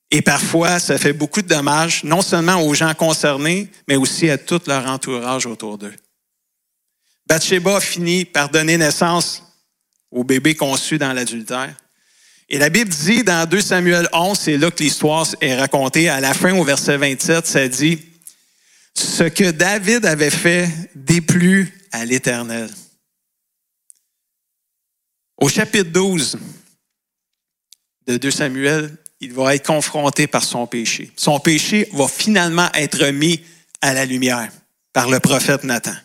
Et parfois, ça fait beaucoup de dommages, non seulement aux gens concernés, mais aussi à tout leur entourage autour d'eux. Bathsheba finit par donner naissance au bébé conçu dans l'adultère. Et la Bible dit dans 2 Samuel 11, c'est là que l'histoire est racontée, à la fin au verset 27, ça dit « Ce que David avait fait déplut à l'Éternel. » Au chapitre 12 de 2 Samuel, il va être confronté par son péché. Son péché va finalement être mis à la lumière par le prophète Nathan,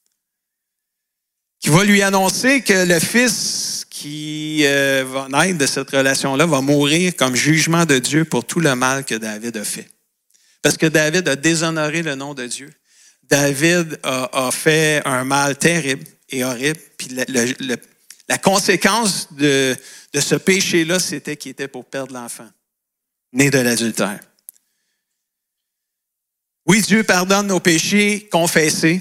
qui va lui annoncer que le fils qui va naître de cette relation-là va mourir comme jugement de Dieu pour tout le mal que David a fait. Parce que David a déshonoré le nom de Dieu. David a fait un mal terrible et horrible. Puis la conséquence de ce péché-là, c'était qu'il était pour perdre l'enfant, né de l'adultère. Oui, Dieu pardonne nos péchés confessés.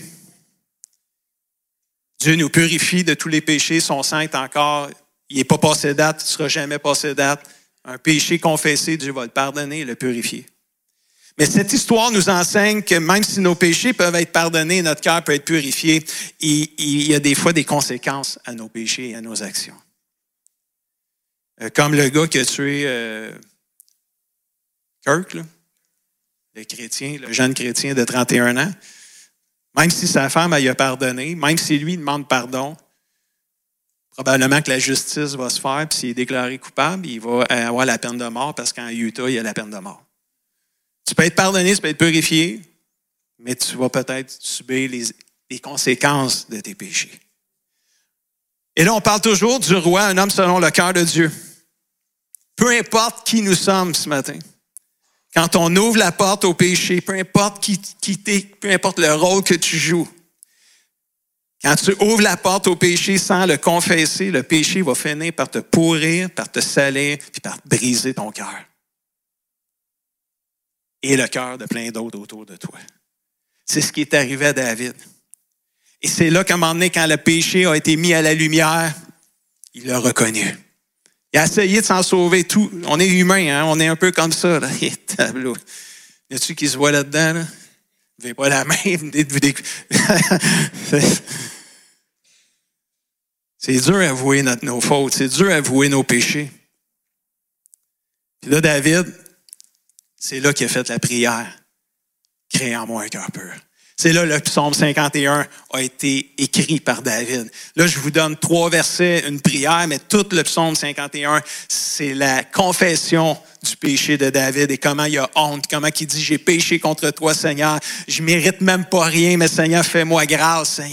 Dieu nous purifie de tous les péchés. Son sang est encore, il n'est pas passé date, il ne sera jamais passé date. Un péché confessé, Dieu va le pardonner et le purifier. Mais cette histoire nous enseigne que même si nos péchés peuvent être pardonnés, notre cœur peut être purifié, il y a des fois des conséquences à nos péchés et à nos actions. Comme le gars qui a tué Kirk, là, le chrétien, le jeune chrétien de 31 ans. Même si sa femme elle, a pardonné, même si lui demande pardon, probablement que la justice va se faire, puis s'il est déclaré coupable, il va avoir la peine de mort parce qu'en Utah, il y a la peine de mort. Tu peux être pardonné, tu peux être purifié, mais tu vas peut-être subir les conséquences de tes péchés. Et là, on parle toujours du roi, un homme selon le cœur de Dieu. Peu importe qui nous sommes ce matin. Quand on ouvre la porte au péché, peu importe qui t'es, peu importe le rôle que tu joues, quand tu ouvres la porte au péché sans le confesser, le péché va finir par te pourrir, par te salir, puis par briser ton cœur. Et le cœur de plein d'autres autour de toi. C'est ce qui est arrivé à David. Et c'est là qu'à un moment donné, quand le péché a été mis à la lumière, il l'a reconnu. Il a essayé de s'en sauver tout. On est humain, hein? On est un peu comme ça. Là. Y a-tu qui se voit là-dedans? Là? Vous n'avez pas la main. C'est dur à avouer nos fautes. C'est dur à avouer nos péchés. Puis là, David, c'est là qu'il a fait la prière. Crée en moi un cœur pur. C'est là le psaume 51 a été écrit par David. Là, je vous donne 3 versets, une prière, mais tout le psaume 51, c'est la confession du péché de David et comment il a honte, comment il dit « J'ai péché contre toi, Seigneur. Je ne mérite même pas rien, mais Seigneur, fais-moi grâce, Seigneur. »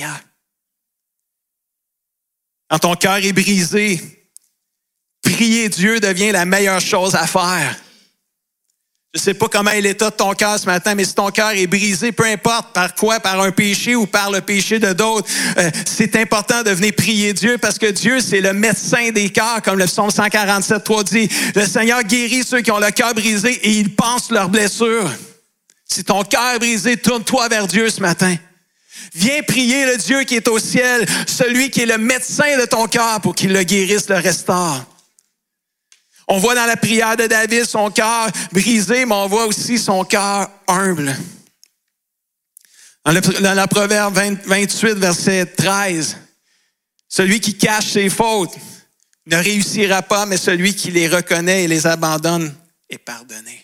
Quand ton cœur est brisé, prier Dieu devient la meilleure chose à faire. Je ne sais pas comment est l'état de ton cœur ce matin, mais si ton cœur est brisé, peu importe par quoi, par un péché ou par le péché de d'autres, c'est important de venir prier Dieu parce que Dieu, c'est le médecin des cœurs, comme le psaume 147:3 dit. Le Seigneur guérit ceux qui ont le cœur brisé et il pense leurs blessures. Si ton cœur est brisé, tourne-toi vers Dieu ce matin. Viens prier le Dieu qui est au ciel, celui qui est le médecin de ton cœur pour qu'il le guérisse, le restaure. On voit dans la prière de David son cœur brisé, mais on voit aussi son cœur humble. Dans le Proverbe 28, verset 13, celui qui cache ses fautes ne réussira pas, mais celui qui les reconnaît et les abandonne est pardonné.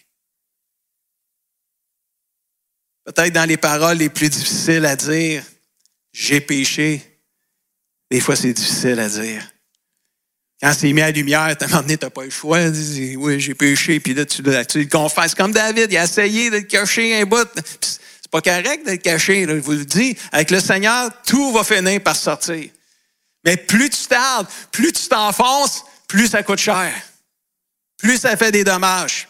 Peut-être dans les paroles les plus difficiles à dire, j'ai péché, des fois c'est difficile à dire. Quand c'est mis à la lumière, à un moment donné, tu n'as pas le choix. Tu dis, oui, j'ai péché. Puis là, tu le confesses. Comme David, il a essayé de te cacher un bout. C'est pas correct de le cacher. Là, je vous le dis. Avec le Seigneur, tout va finir par sortir. Mais plus tu tardes, plus tu t'enfonces, plus ça coûte cher. Plus ça fait des dommages.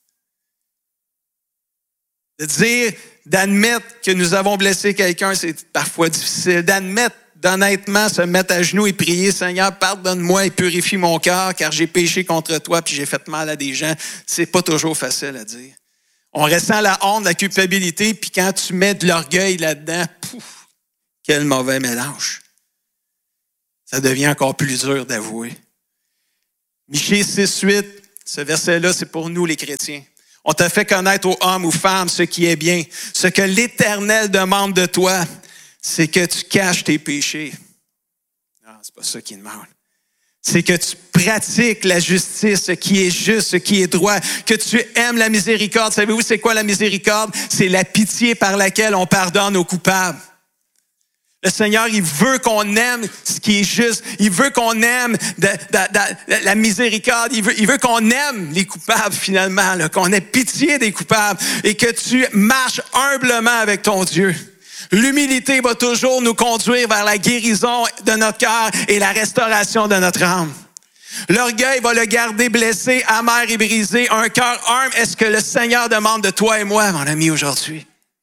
De dire, d'admettre que nous avons blessé quelqu'un, c'est parfois difficile. D'admettre, d'honnêtement se mettre à genoux et prier, Seigneur, pardonne-moi et purifie mon cœur, car j'ai péché contre toi puis j'ai fait mal à des gens. C'est pas toujours facile à dire. On ressent la honte, la culpabilité, puis quand tu mets de l'orgueil là-dedans, pouf, quel mauvais mélange. Ça devient encore plus dur d'avouer. Michée 6:8, ce verset-là, c'est pour nous les chrétiens. On t'a fait connaître aux hommes ou femmes ce qui est bien. Ce que l'Éternel demande de toi, c'est que tu caches tes péchés. Non, c'est pas ça qu'il demande. C'est que tu pratiques la justice, ce qui est juste, ce qui est droit, que tu aimes la miséricorde. Savez-vous c'est quoi la miséricorde? C'est la pitié par laquelle on pardonne aux coupables. Le Seigneur, il veut qu'on aime ce qui est juste. Il veut qu'on aime la miséricorde. Il veut qu'on aime les coupables, finalement, là, qu'on ait pitié des coupables et que tu marches humblement avec ton Dieu. L'humilité va toujours nous conduire vers la guérison de notre cœur et la restauration de notre âme. L'orgueil va le garder blessé, amer et brisé. Un cœur humble, est-ce que le Seigneur demande de toi et moi, mon ami, aujourd'hui?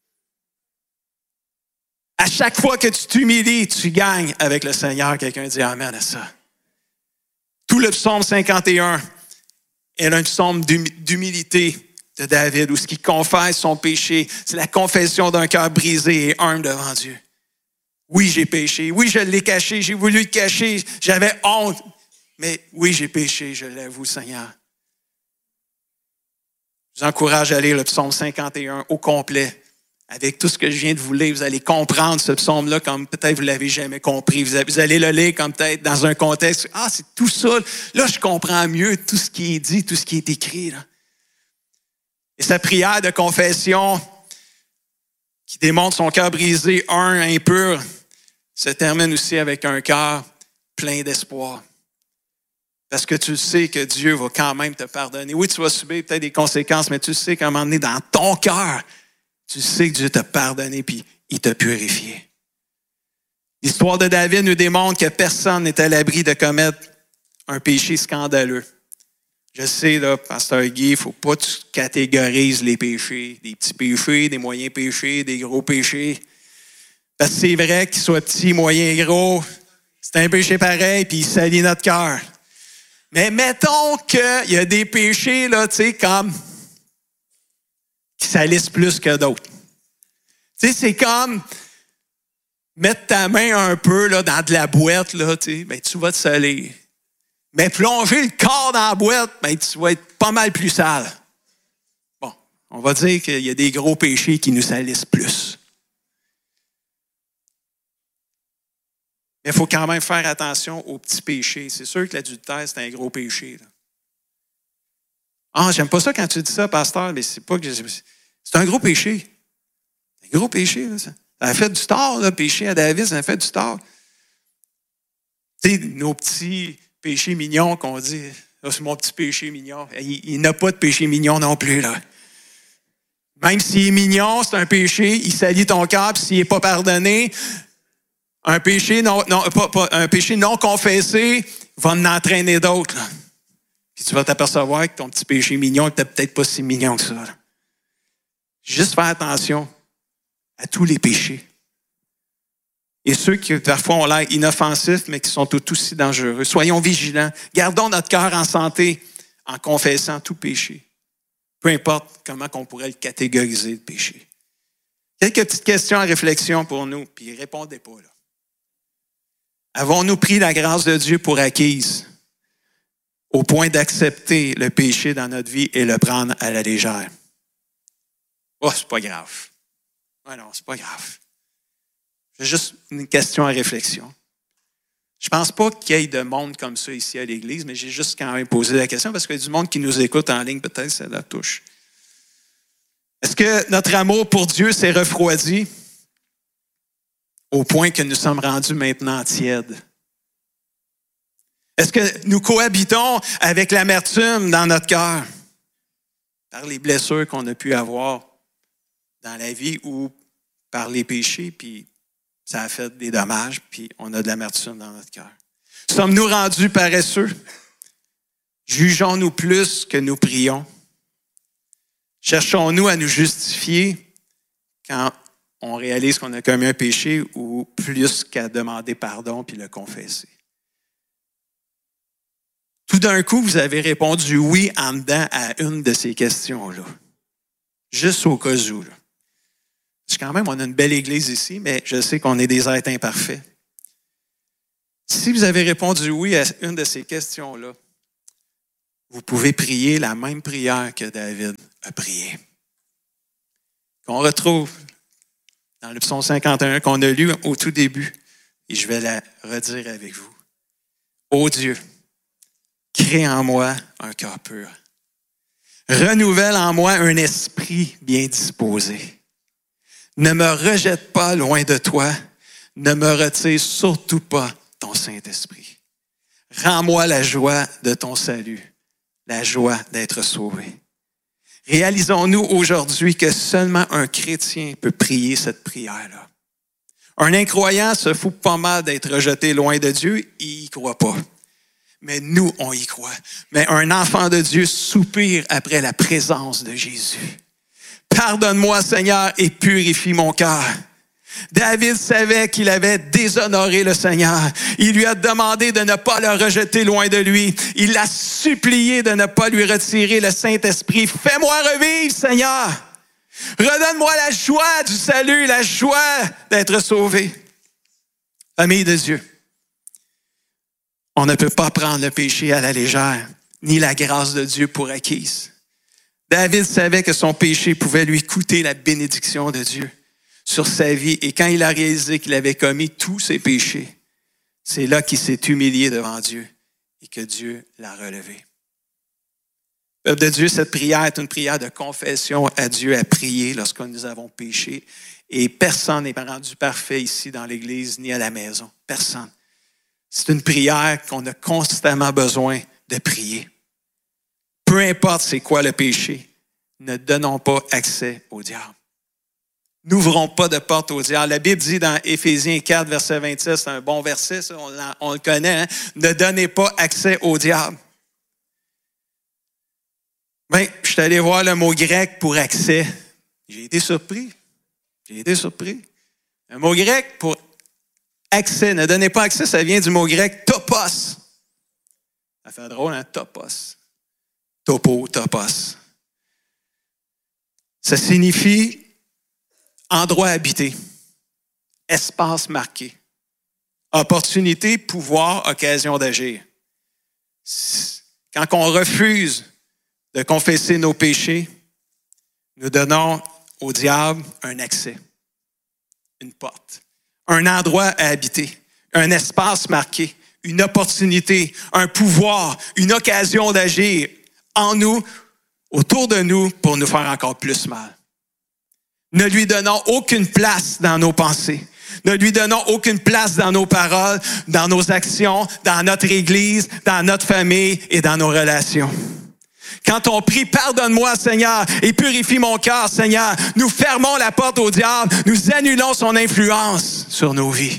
À chaque fois que tu t'humilies, tu gagnes avec le Seigneur. Quelqu'un dit amen à ça. Tout le psaume 51 est un psaume d'humilité de David, où ce qui confesse son péché, c'est la confession d'un cœur brisé et humble devant Dieu. Oui, j'ai péché. Oui, je l'ai caché. J'ai voulu le cacher. J'avais honte. Mais oui, j'ai péché. Je l'avoue, Seigneur. Je vous encourage à lire le psaume 51 au complet. Avec tout ce que je viens de vous lire, vous allez comprendre ce psaume-là comme peut-être vous ne l'avez jamais compris. Vous allez le lire comme peut-être dans un contexte. Ah, c'est tout ça. Là, je comprends mieux tout ce qui est dit, tout ce qui est écrit. Là. Et sa prière de confession qui démontre son cœur brisé, impur, se termine aussi avec un cœur plein d'espoir. Parce que tu sais que Dieu va quand même te pardonner. Oui, tu vas subir peut-être des conséquences, mais tu sais qu'à un moment donné, dans ton cœur, tu sais que Dieu t'a pardonné puis il t'a purifié. L'histoire de David nous démontre que personne n'est à l'abri de commettre un péché scandaleux. Je sais, là, Pasteur Guy, il ne faut pas que tu catégorises les péchés. Des petits péchés, des moyens péchés, des gros péchés. Parce que c'est vrai qu'ils soient petits, moyens, gros. C'est un péché pareil, puis il salit notre cœur. Mais mettons qu'il y a des péchés, là, tu sais, comme qui salissent plus que d'autres. Tu sais, c'est comme mettre ta main un peu là, dans de la boîte, là, tu sais, ben, tu vas te salir. Mais plonger le corps dans la boîte, ben, tu vas être pas mal plus sale. Bon, on va dire qu'il y a des gros péchés qui nous salissent plus. Mais il faut quand même faire attention aux petits péchés. C'est sûr que l'adultère, c'est un gros péché. Là. Ah, j'aime pas ça quand tu dis ça, pasteur, mais c'est pas que c'est un gros péché. C'est un gros péché, là, ça. Ça a fait du tort, le péché à David, ça a fait du tort. Tu sais, nos petits péchés mignons qu'on dit, là, c'est mon petit péché mignon. Il n'a pas de péché mignon non plus, là. Même s'il est mignon, c'est un péché, il salit ton cœur, puis s'il n'est pas pardonné, un péché un péché non confessé va en entraîner d'autres, là. Puis tu vas t'apercevoir que ton petit péché mignon n'était peut-être pas si mignon que ça. Là. Juste faire attention à tous les péchés. Et ceux qui parfois ont l'air inoffensifs, mais qui sont tout aussi dangereux. Soyons vigilants. Gardons notre cœur en santé en confessant tout péché. Peu importe comment on pourrait le catégoriser, le péché. Quelques petites questions à réflexion pour nous, puis répondez pas. Là. Avons-nous pris la grâce de Dieu pour acquise au point d'accepter le péché dans notre vie et le prendre à la légère? Oh, c'est pas grave. Ouais, non, c'est pas grave. C'est juste une question à réflexion. Je pense pas qu'il y ait de monde comme ça ici à l'Église, mais j'ai juste quand même posé la question parce qu'il y a du monde qui nous écoute en ligne, peut-être ça la touche. Est-ce que notre amour pour Dieu s'est refroidi au point que nous sommes rendus maintenant tièdes? Est-ce que nous cohabitons avec l'amertume dans notre cœur par les blessures qu'on a pu avoir dans la vie ou par les péchés, puis ça a fait des dommages, puis on a de l'amertume dans notre cœur? Sommes-nous rendus paresseux? Jugeons-nous plus que nous prions? Cherchons-nous à nous justifier quand on réalise qu'on a commis un péché ou plus qu'à demander pardon puis le confesser? Tout d'un coup, vous avez répondu oui en dedans à une de ces questions-là. Juste au cas où. Là. Parce que quand même, on a une belle église ici, mais je sais qu'on est des êtres imparfaits. Si vous avez répondu oui à une de ces questions-là, vous pouvez prier la même prière que David a prié. Qu'on retrouve dans le psaume 51 qu'on a lu au tout début, et je vais la redire avec vous. Ô Dieu, crée en moi un cœur pur. Renouvelle en moi un esprit bien disposé. Ne me rejette pas loin de toi, ne me retire surtout pas ton Saint-Esprit. Rends-moi la joie de ton salut, la joie d'être sauvé. Réalisons-nous aujourd'hui que seulement un chrétien peut prier cette prière-là. Un incroyant se fout pas mal d'être rejeté loin de Dieu, il n'y croit pas. Mais nous, on y croit. Mais un enfant de Dieu soupire après la présence de Jésus. Pardonne-moi, Seigneur, et purifie mon cœur. David savait qu'il avait déshonoré le Seigneur. Il lui a demandé de ne pas le rejeter loin de lui. Il l'a supplié de ne pas lui retirer le Saint-Esprit. Fais-moi revivre, Seigneur. Redonne-moi la joie du salut, la joie d'être sauvé. Famille de Dieu, on ne peut pas prendre le péché à la légère, ni la grâce de Dieu pour acquise. David savait que son péché pouvait lui coûter la bénédiction de Dieu sur sa vie. Et quand il a réalisé qu'il avait commis tous ses péchés, c'est là qu'il s'est humilié devant Dieu et que Dieu l'a relevé. Peuple de Dieu, cette prière est une prière de confession à Dieu à prier lorsque nous avons péché. Et personne n'est rendu parfait ici dans l'Église ni à la maison. Personne. C'est une prière qu'on a constamment besoin de prier. Peu importe c'est quoi le péché, ne donnons pas accès au diable. N'ouvrons pas de porte au diable. La Bible dit dans Éphésiens 4, verset 26, c'est un bon verset, ça, on le connaît, hein? Ne donnez pas accès au diable. Bien, je suis allé voir le mot grec pour accès. J'ai été surpris. Un mot grec pour accès, ne donnez pas accès, ça vient du mot grec topos. Ça fait drôle, hein? Topos. Topo, topos. Ça signifie endroit habité, espace marqué, opportunité, pouvoir, occasion d'agir. Quand on refuse de confesser nos péchés, nous donnons au diable un accès, une porte, un endroit à habiter, un espace marqué, une opportunité, un pouvoir, une occasion d'agir en nous, autour de nous, pour nous faire encore plus mal. Ne lui donnons aucune place dans nos pensées. Ne lui donnons aucune place dans nos paroles, dans nos actions, dans notre Église, dans notre famille et dans nos relations. Quand on prie, pardonne-moi, Seigneur, et purifie mon cœur, Seigneur, nous fermons la porte au diable, nous annulons son influence sur nos vies.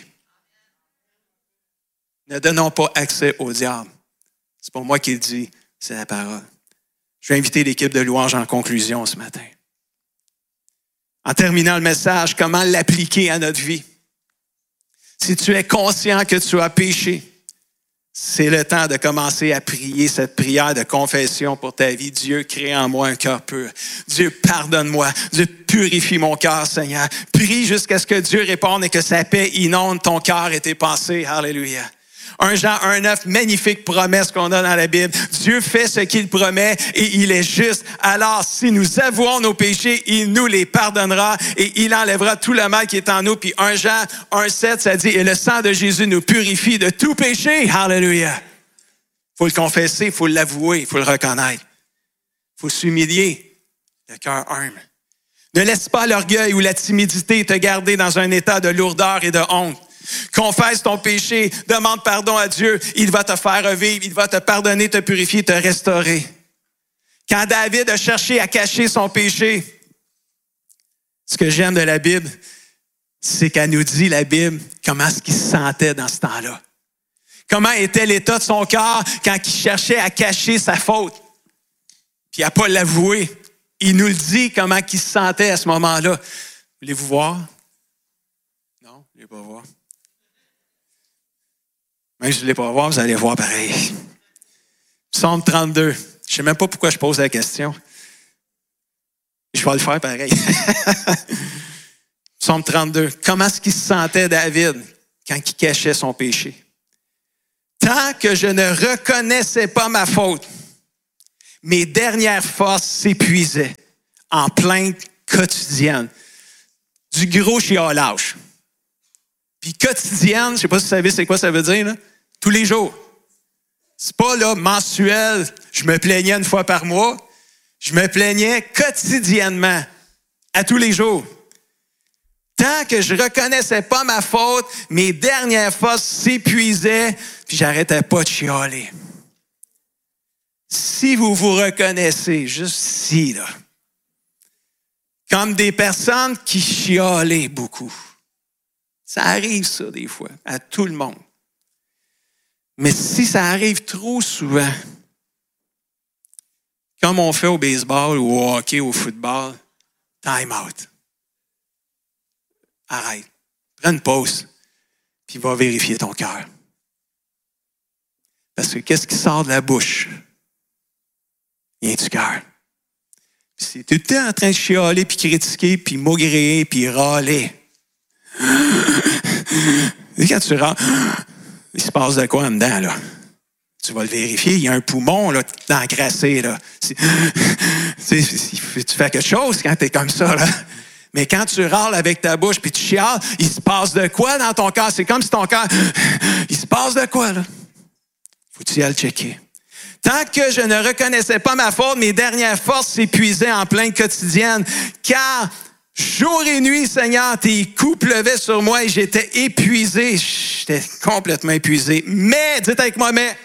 Ne donnons pas accès au diable. C'est pas moi qui le dis, c'est la parole. Je vais inviter l'équipe de louange en conclusion ce matin. En terminant le message, comment l'appliquer à notre vie? Si tu es conscient que tu as péché, c'est le temps de commencer à prier cette prière de confession pour ta vie. Dieu, crée en moi un cœur pur. Dieu, pardonne-moi. Dieu, purifie mon cœur, Seigneur. Prie jusqu'à ce que Dieu réponde et que sa paix inonde ton cœur et tes pensées. Alléluia. 1 Jean 1,9, magnifique promesse qu'on a dans la Bible. Dieu fait ce qu'il promet et il est juste. Alors, si nous avouons nos péchés, il nous les pardonnera et il enlèvera tout le mal qui est en nous. Puis 1 Jean 1,7, ça dit, et le sang de Jésus nous purifie de tout péché. Alléluia. Il faut le confesser, il faut l'avouer, il faut le reconnaître. Il faut s'humilier, le cœur humble. Ne laisse pas l'orgueil ou la timidité te garder dans un état de lourdeur et de honte. Confesse ton péché, demande pardon à Dieu, il va te faire revivre, il va te pardonner, te purifier, te restaurer. Quand David a cherché à cacher son péché, ce que j'aime de la Bible, c'est qu'elle nous dit, la Bible, comment est-ce qu'il se sentait dans ce temps-là. Comment était l'état de son cœur quand il cherchait à cacher sa faute. Puis à ne pas l'avouer. Il nous le dit comment il se sentait à ce moment-là. Voulez-vous voir? Non, vous ne voulez pas voir. Même si vous ne voulez pas voir, vous allez voir pareil. Psaume 32. Je ne sais même pas pourquoi je pose la question. Je vais le faire pareil. Psaume 32. Comment est-ce qu'il se sentait, David, quand il cachait son péché? Tant que je ne reconnaissais pas ma faute, mes dernières forces s'épuisaient. en plainte quotidienne. Du gros chiolage. Puis quotidienne, je ne sais pas si vous savez c'est quoi ça veut dire, là. Tous les jours. C'est pas là mensuel, je me plaignais une fois par mois. Je me plaignais quotidiennement, à tous les jours. Tant que je reconnaissais pas ma faute, mes dernières forces s'épuisaient, puis j'arrêtais pas de chialer. Si vous vous reconnaissez, juste si, là, comme des personnes qui chialaient beaucoup, ça arrive ça des fois, à tout le monde. Mais si ça arrive trop souvent, comme on fait au baseball ou au hockey, au football, time out. Arrête. Prends une pause, puis va vérifier ton cœur. Parce que qu'est-ce qui sort de la bouche? Vient du cœur. Si tu es tout le temps en train de chialer, puis critiquer, puis maugréer, puis râler. Et quand tu râles, il se passe de quoi en dedans, là? Tu vas le vérifier, il y a un poumon là, encrassé. Là. Tu fais quelque chose quand tu es comme ça. Là. Mais quand tu râles avec ta bouche puis tu chiales, il se passe de quoi dans ton cœur? C'est comme si ton cœur... Il se passe de quoi, là? Faut-tu aller checker? Tant que je ne reconnaissais pas ma faute, mes dernières forces s'épuisaient en plainte quotidienne. Car jour et nuit, Seigneur, tes coups pleuvaient sur moi et j'étais épuisé. J'étais complètement épuisé. Mais, dites avec moi, mais...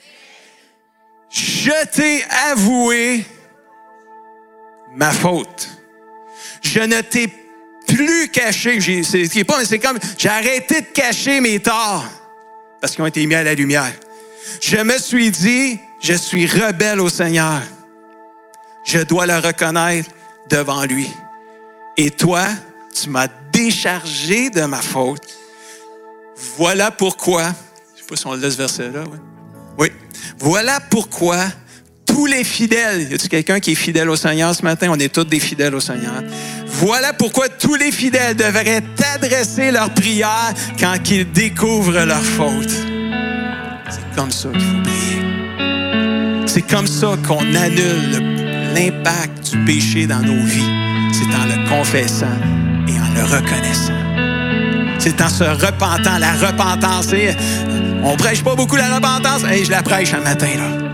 Je t'ai avoué ma faute. Je ne t'ai plus caché. C'est comme, j'ai arrêté de cacher mes torts parce qu'ils ont été mis à la lumière. Je me suis dit, je suis rebelle au Seigneur. Je dois le reconnaître devant lui. Et toi, tu m'as déchargé de ma faute. Voilà pourquoi, je ne sais pas si on laisse ce verset-là, ouais. Oui. Voilà pourquoi tous les fidèles, y a-t-il quelqu'un qui est fidèle au Seigneur ce matin? On est tous des fidèles au Seigneur. Voilà pourquoi tous les fidèles devraient adresser leurs prières quand ils découvrent leur faute. C'est comme ça qu'il faut prier. C'est comme ça qu'on annule l'impact du péché dans nos vies. C'est en le confessant et en le reconnaissant. C'est en se repentant. La repentance, on prêche pas beaucoup la repentance. Hey, je la prêche un matin, là.